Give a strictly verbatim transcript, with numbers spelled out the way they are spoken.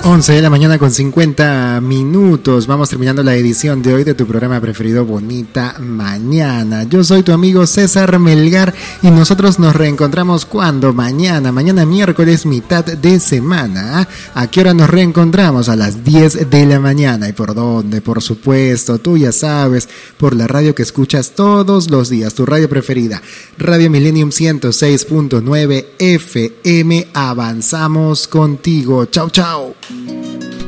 once de la mañana con cincuenta minutos. Vamos terminando la edición de hoy de tu programa preferido, Bonita Mañana. Yo soy tu amigo César Melgar y nosotros nos reencontramos cuando mañana, mañana miércoles, mitad de semana. ¿A qué hora nos reencontramos? A las diez de la mañana. ¿Y por dónde? Por supuesto, tú ya sabes, por la radio que escuchas todos los días, tu radio preferida, Radio Millennium ciento seis punto nueve F M. Avanzamos contigo. Chau, chau.